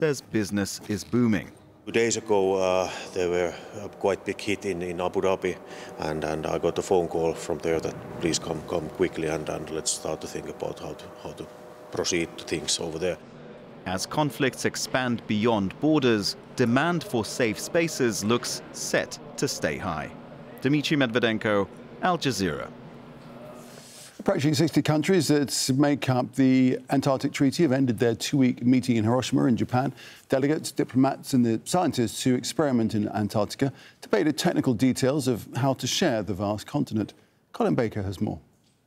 there's business is booming. 2 days ago, there were a quite big hit in Abu Dhabi, and I got a phone call from there that please come quickly and let's start to think about how to proceed to things over there. As conflicts expand beyond borders, demand for safe spaces looks set to stay high. Dmitry Medvedenko, Al Jazeera. Approaching 60 countries that make up the Antarctic Treaty have ended their 2-week meeting in Hiroshima in Japan. Delegates, diplomats and the scientists who experiment in Antarctica debated technical details of how to share the vast continent. Colin Baker has more.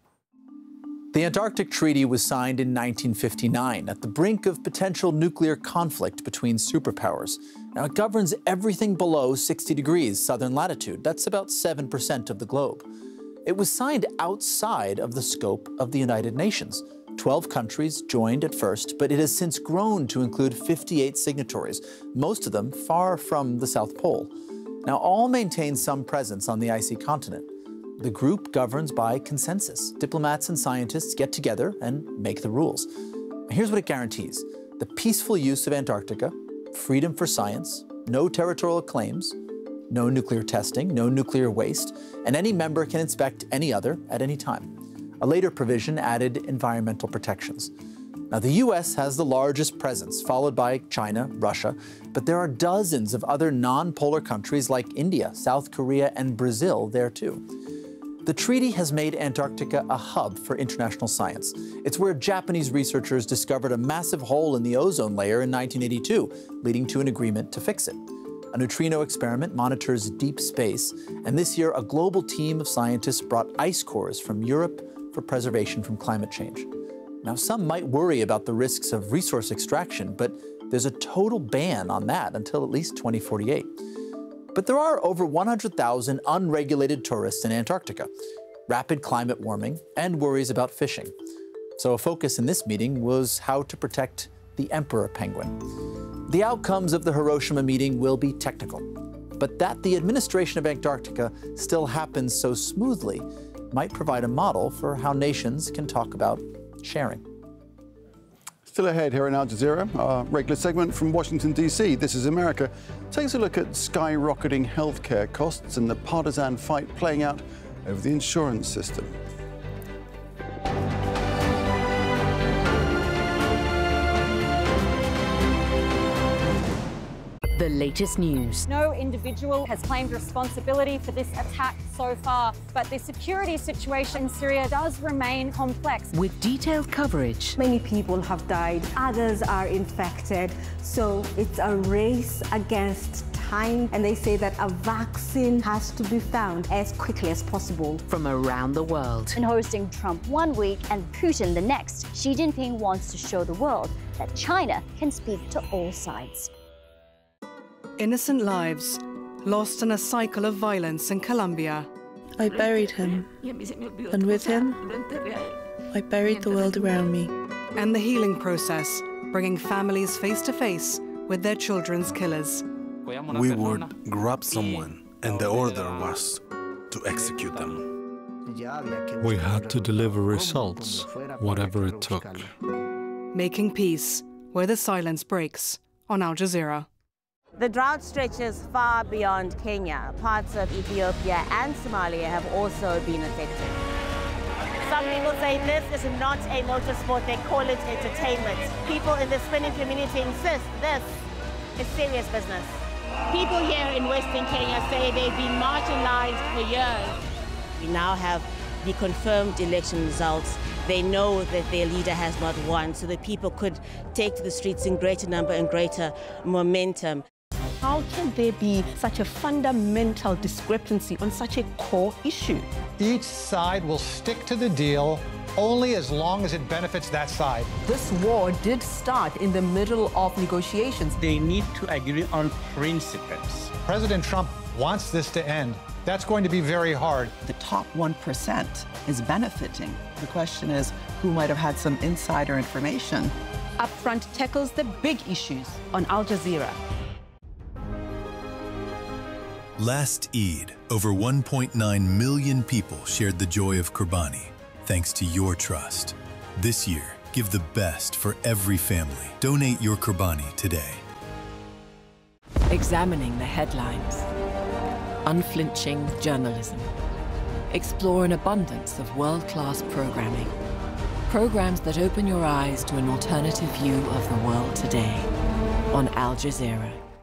The Antarctic Treaty was signed in 1959 at the brink of potential nuclear conflict between superpowers. Now, it governs everything below 60 degrees southern latitude. That's about 7% of the globe. It was signed outside of the scope of the United Nations. 12 countries joined at first, but it has since grown to include 58 signatories, most of them far from the South Pole. Now, all maintain some presence on the icy continent. The group governs by consensus. Diplomats and scientists get together and make the rules. Here's what it guarantees: the peaceful use of Antarctica, freedom for science, no territorial claims, no nuclear testing, no nuclear waste, and any member can inspect any other at any time. A later provision added environmental protections. Now, the U.S. has the largest presence, followed by China, Russia, but there are dozens of other non-polar countries like India, South Korea, and Brazil there too. The treaty has made Antarctica a hub for international science. It's where Japanese researchers discovered a massive hole in the ozone layer in 1982, leading to an agreement to fix it. A neutrino experiment monitors deep space, and this year a global team of scientists brought ice cores from Europe for preservation from climate change. Now, some might worry about the risks of resource extraction, but there's a total ban on that until at least 2048. But there are over 100,000 unregulated tourists in Antarctica, rapid climate warming, and worries about fishing. So a focus in this meeting was how to protect the emperor penguin. The outcomes of the Hiroshima meeting will be technical, but that the administration of Antarctica still happens so smoothly might provide a model for how nations can talk about sharing. Still ahead here in Al Jazeera, our regular segment from Washington, D.C. This is America takes a look at skyrocketing healthcare costs and the partisan fight playing out over the insurance system. The latest news. No individual has claimed responsibility for this attack so far, but the security situation in Syria does remain complex. With detailed coverage. Many people have died, others are infected, so it's a race against time, and they say that a vaccine has to be found as quickly as possible. From around the world. In hosting Trump one week and Putin the next, Xi Jinping wants to show the world that China can speak to all sides. Innocent lives lost in a cycle of violence in Colombia. I buried him, and with him, I buried the world around me. And the healing process, bringing families face to face with their children's killers. We would grab someone, and the order was to execute them. We had to deliver results, whatever it took. Making peace where the silence breaks on Al Jazeera. The drought stretches far beyond Kenya. Parts of Ethiopia and Somalia have also been affected. Some people say this is not a motorsport, they call it entertainment. People in the spinning community insist this is serious business. People here in Western Kenya say they've been marginalized for years. We now have the confirmed election results. They know that their leader has not won, so that people could take to the streets in greater number and greater momentum. How can there be such a fundamental discrepancy on such a core issue? Each side will stick to the deal only as long as it benefits that side. This war did start in the middle of negotiations. They need to agree on principles. President Trump wants this to end. That's going to be very hard. The top 1% is benefiting. The question is, who might have had some insider information? Upfront tackles the big issues on Al Jazeera. Last Eid, over 1.9 million people shared the joy of Qurbani, thanks to your trust. This year, give the best for every family. Donate your Qurbani today. Examining the headlines. Unflinching journalism. Explore an abundance of world-class programming. Programs that open your eyes to an alternative view of the world today on Al Jazeera.